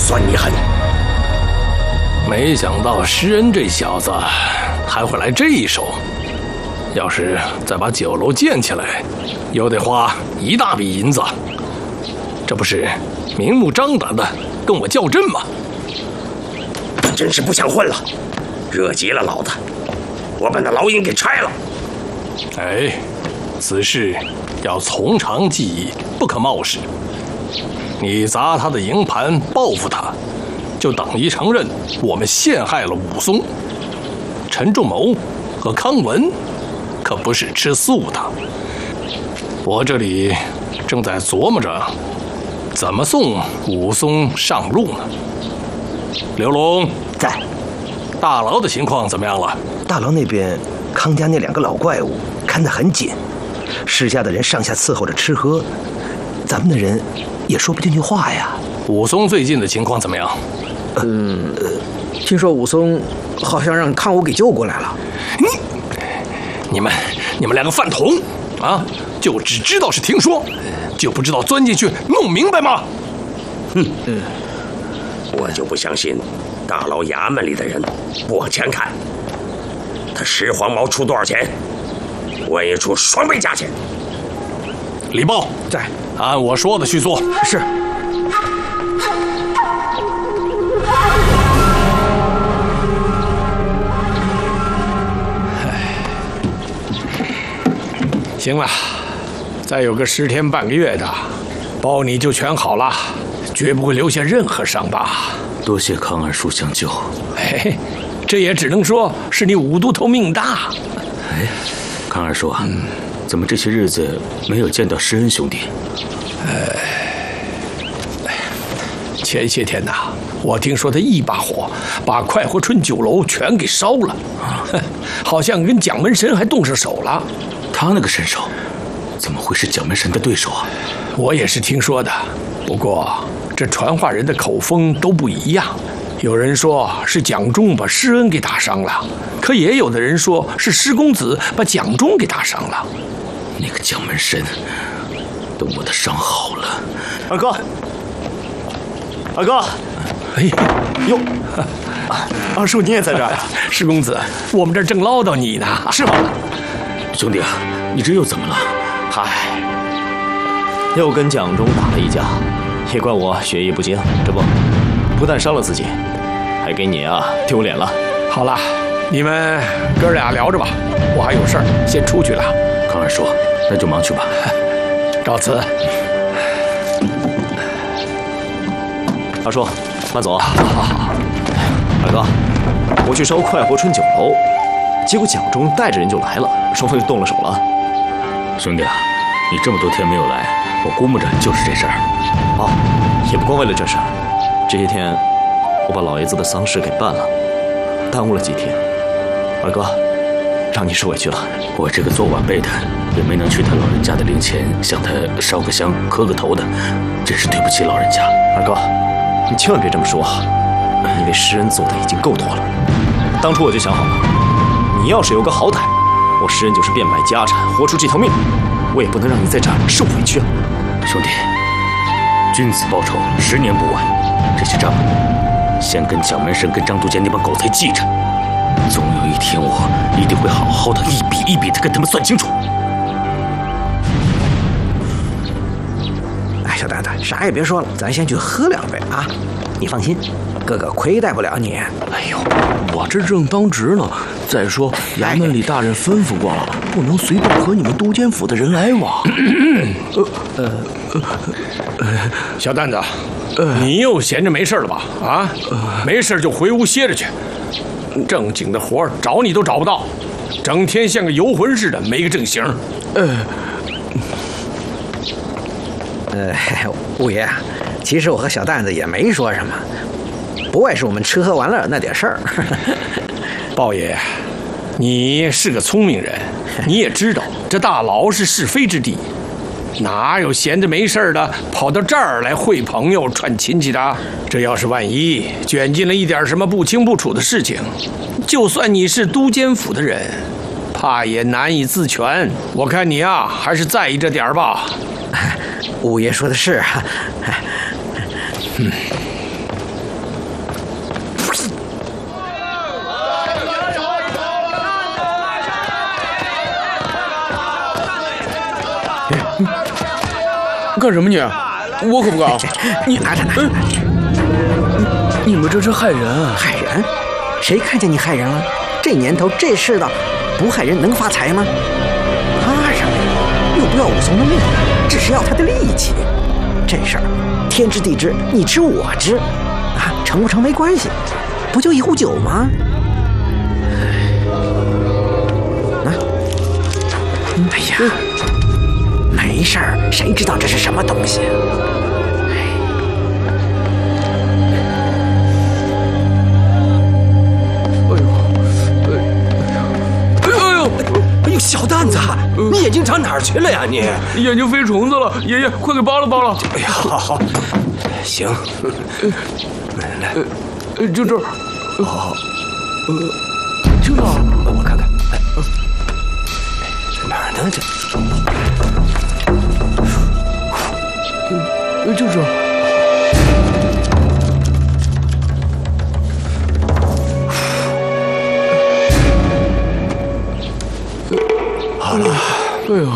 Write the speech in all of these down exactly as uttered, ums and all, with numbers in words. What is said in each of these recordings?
算你狠。 没想到施恩这小子还会来这一手。要是再把酒楼建起来，又得花一大笔银子。这不是明目张胆的跟我较真吗？ 他真是不想混了，惹急了老子，我把那牢营给拆了。 哎，此事要从长计议，不可冒失。你砸他的营盘报复他，就等于承认我们陷害了武松。陈仲谋和康文可不是吃素的。我这里正在琢磨着怎么送武松上路呢。刘龙在。 大牢的情况怎么样了？ 大牢那边，康家那两个老怪物看得很紧，施家的人上下伺候着吃喝，咱们的人也说不进去话呀。 武松最近的情况怎么样？ 嗯，听说武松好像让康武给救过来了。 你、你们、你们两个饭桶啊，就只知道是听说，就不知道钻进去弄明白吗？ 哼，嗯，我就不相信大牢衙门里的人不往前看。他十黄毛出多少钱，我也出双倍价钱。 李豹在， 按我说的去做。 是。 行了，再有个十天半个月的，包你就全好了，绝不会留下任何伤疤。 多谢康二叔相救。 嘿，这也只能说是你五都头命大。 哎，康二叔啊，嗯、怎么这些日子没有见到施恩兄弟？ 呃，前些天呐，我听说他一把火把快活春酒楼全给烧了，好像跟蒋门神还动上手了。 他那个身手，怎么会是蒋门神的对手啊？ 我也是听说的，不过这传话人的口风都不一样。有人说是蒋忠把施恩给打伤了，可也有的人说是施公子把蒋忠给打伤了。 那个蒋门神，等我的伤好了。 二哥，二哥， 哎， 哟，二叔你也在这儿？ 施公子，我们这儿正唠叨你呢。 是吗？ 兄弟啊，你这又怎么了？ 嗨，又跟蒋忠打了一架，也怪我学艺不精，这不，不但伤了自己，还给你啊丢脸了。 好了，你们哥俩聊着吧，我还有事儿，先出去了。 康二叔，那就忙去吧。 告辞。 二叔，慢走。好好好。二哥，我去烧快活春酒楼。结果蒋忠带着人就来了，双方就动了手了。 兄弟啊，你这么多天没有来，我估摸着就是这事儿。 哦，也不光为了这事儿，这些天我把老爷子的丧事给办了，耽误了几天。二哥，让你受委屈了。 我这个做晚辈的，也没能去他老人家的灵前向他烧个香、磕个头的，真是对不起老人家。 二哥，你千万别这么说，你为施恩做的已经够多了。当初我就想好了。你要是有个好歹，我施恩就是变卖家产，活出这条命，我也不能让你在这儿受委屈啊！ 兄弟，君子报仇，十年不晚。这些账，先跟蒋门神、跟张都监那帮狗才记着。总有一天，我一定会好好的一笔一笔的跟他们算清楚。 哎，小蛋蛋，啥也别说了，咱先去喝两杯啊！你放心，哥哥亏待不了你。 哎呦，我这正当值呢。再说，衙门里大人吩咐过了，不能随便和你们都监府的人来往。 呃呃呃，小蛋子，你又闲着没事了吧？啊，没事就回屋歇着去。正经的活找你都找不到，整天像个游魂似的，没个正形。 呃，呃，五爷，其实我和小蛋子也没说什么，不外是我们吃喝玩乐那点事儿。 豹爷，你是个聪明人，你也知道这大牢是是非之地，哪有闲着没事的跑到这儿来会朋友、串亲戚的？这要是万一卷进了一点什么不清不楚的事情，就算你是都监府的人，怕也难以自全。我看你啊，还是在意这点吧。 五爷说的是啊。 嗯， 干什么你？我可不敢。 你拿着拿着。 你们这是害人！ 害人？谁看见你害人了？这年头这世道，不害人能发财吗？怕什么呀？又不要武松的命，只是要他的力气。这事儿天知地知，你知我知，啊，成不成没关系，不就一壶酒吗？啊，哎呀，没事儿，谁知道这是什么东西？ 小蛋子，你眼睛长哪儿去了呀？你眼睛飞虫子了，爷爷，快给扒拉扒拉！ 哎呀，好好，行，来， 呃，就这儿， 好， 呃，这儿， 我看看，哪儿呢？这， 呃，就这儿。 好了， 哎呀，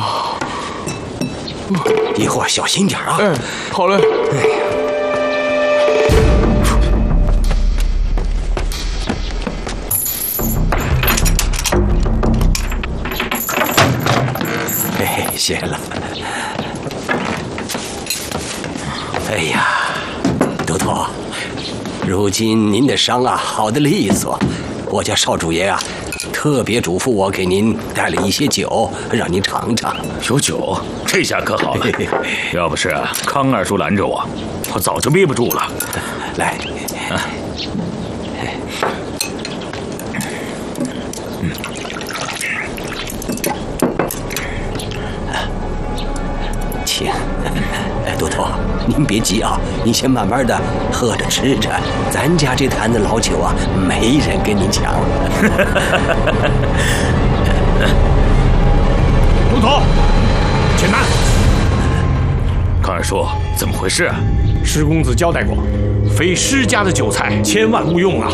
一会儿小心点啊！ 哎，好嘞。 嘿嘿，谢了。哎呀，都头，如今您的伤啊好的利索，我家少主爷啊。特别嘱咐我给您带了一些酒，让您尝尝。 有酒，这下可好了。要不是康二叔拦着我，我早就憋不住了。 来，啊，嗯，请，都头，您别急啊，您先慢慢的喝着吃着，咱家这坛子老酒啊，没人跟您抢。 都头，且慢！ 康二叔，怎么回事啊？ 施公子交代过，非施家的酒菜千万勿用啊！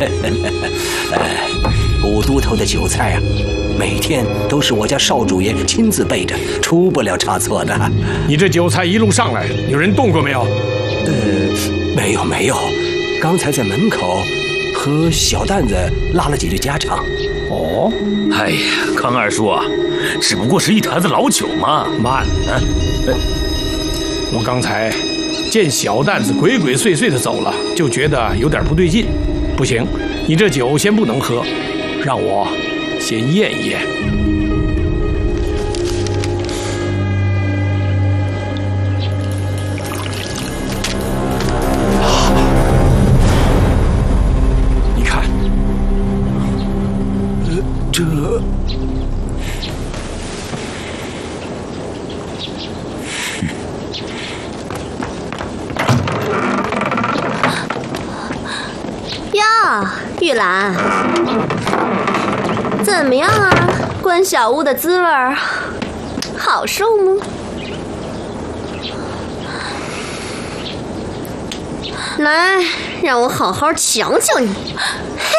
武都头的酒菜啊，每天都是我家少主爷亲自备着，出不了差错的。 你这酒菜一路上来，有人动过没有？ 呃，没有没有，刚才在门口和小蛋子拉了几句家常。 哦，哎呀，康二叔啊，只不过是一坛子老酒嘛。 慢，啊，我刚才见小蛋子鬼鬼祟祟的走了，就觉得有点不对劲。不行，你这酒先不能喝，让我先验一验。你看， 呃，这。 玉兰，怎么样啊？关小屋的滋味儿好受吗？来，让我好好瞧瞧你。嘿，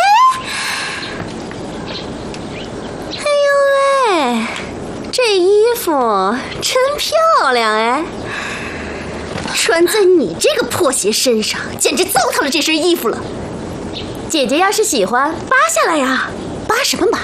哎呦喂，这衣服真漂亮哎！穿在你这个破鞋身上，简直糟蹋了这身衣服了。姐姐要是喜欢，扒下来呀！扒什么扒？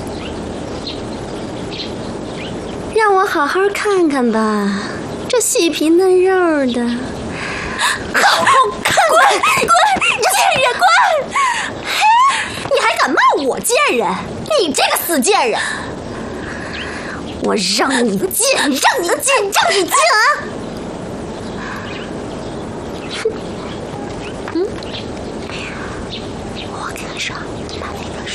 让我好好看看吧，这细皮嫩肉的，好好看！滚滚，贱人滚！嘿，你还敢骂我贱人？你这个死贱人！我让你贱，让你贱，让你贱啊！